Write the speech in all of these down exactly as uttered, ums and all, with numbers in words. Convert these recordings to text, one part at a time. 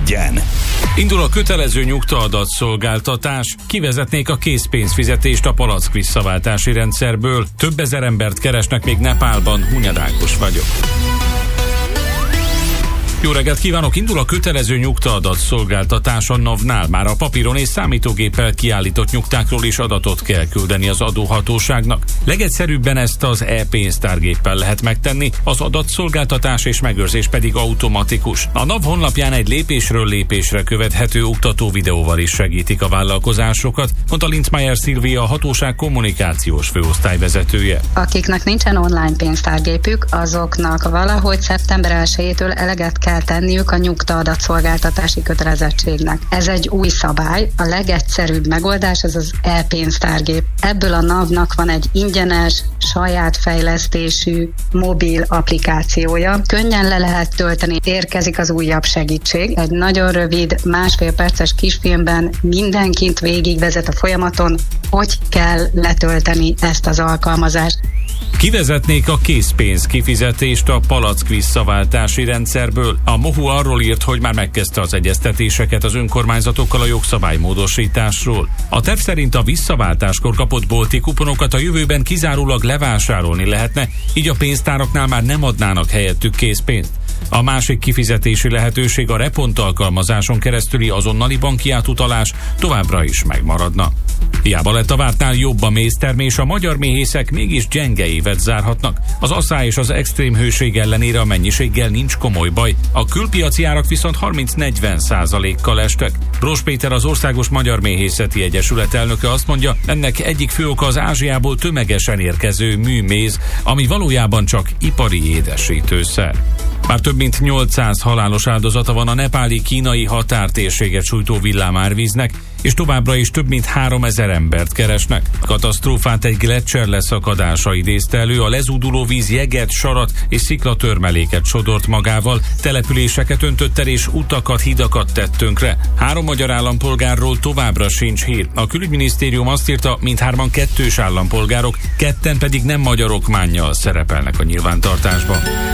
legyen. Indul a kötelező nyugta-adatszolgáltatás, kivezetnék a készpénzfizetést a palack visszaváltási rendszerből. Több ezer embert keresnek még Nepálban, Hunyad Ákos vagyok. Jó reggelt kívánok! Indul a kötelező nyugta-adatszolgáltatás a NAV-nál. Már a papíron és számítógéppel kiállított nyugtákról is adatot kell küldeni az adóhatóságnak. Legegyszerűbben ezt az e-pénztárgéppel lehet megtenni, az adatszolgáltatás és megőrzés pedig automatikus. A NAV honlapján egy lépésről lépésre követhető oktató videóval is segítik a vállalkozásokat, mondta Linzmeier Szilvia, a hatóság kommunikációs főosztályvezetője. Akiknek nincsen online pénztárgépük, azoknak valahogy szeptember elsejétől eleget kell kell tenniük a nyugta-adatszolgáltatási kötelezettségnek. Ez egy új szabály, a legegyszerűbb megoldás ez az e-pénztárgép. Ebből a NAV-nak van egy ingyenes, saját fejlesztésű mobil applikációja. Könnyen le lehet tölteni, érkezik az újabb segítség. Egy nagyon rövid, másfél perces kisfilmben mindenkit végigvezet a folyamaton, hogy kell letölteni ezt az alkalmazást. Kivezetnék a készpénz kifizetést a palack visszaváltási rendszerből. A MOHU arról írt, hogy már megkezdte az egyeztetéseket az önkormányzatokkal a jogszabálymódosításról. A terv szerint a visszaváltáskor kapott bolti kuponokat a jövőben kizárólag levásárolni lehetne, így a pénztáraknál már nem adnának helyettük készpénzt. A másik kifizetési lehetőség, a Repont alkalmazáson keresztüli azonnali banki átutalás továbbra is megmaradna. Hiába lett a vártnál jobb a méztermés, a magyar méhészek mégis gyenge évet zárhatnak. Az asszály és az extrém hőség ellenére a mennyiséggel nincs komoly baj, a külpiaci árak viszont harminc-negyven százalékkal estek. Bross Péter, az Országos Magyar Méhészeti Egyesület elnöke azt mondja, ennek egyik fő oka az Ázsiából tömegesen érkező műméz, ami valójában csak ipari édesítőszer. Már több mint nyolcszáz halálos áldozata van a nepáli-kínai határtérséget sújtó villámárvíznek, és továbbra is több mint háromezer embert keresnek. A katasztrófát egy gleccser leszakadása idézte elő, a lezúduló víz jeget, sarat és sziklatörmeléket sodort magával, településeket öntött el és utakat, hidakat tett tönkre. Három magyar állampolgárról továbbra sincs hír. A külügyminisztérium azt írta, mindhárman kettős állampolgárok, ketten pedig nem magyar okmánnyal szerepelnek a nyilvántartásban.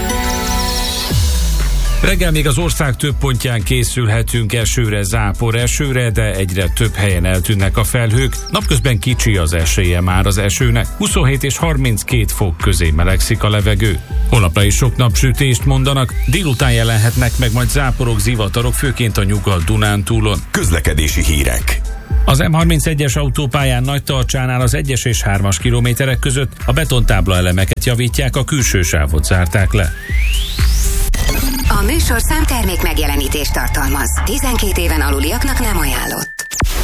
Reggel még az ország több pontján készülhetünk esőre, zápor esőre, de egyre több helyen eltűnnek a felhők. Napközben kicsi az esélye már az esőnek. huszonhét és harminckét fok közé melegszik a levegő. Holnapra is sok napsütést mondanak, délután jelenhetnek meg majd záporok, zivatarok, főként a Nyugat-Dunántúlon. Közlekedési hírek. Az M harmincegyes autópályán Nagytarcsánál az egyes és hármas kilométerek között a betontábla elemeket javítják, a külső sávot zárták le. A műsorszám termék megjelenítést tartalmaz. tizenkét éven aluliaknak nem ajánlott.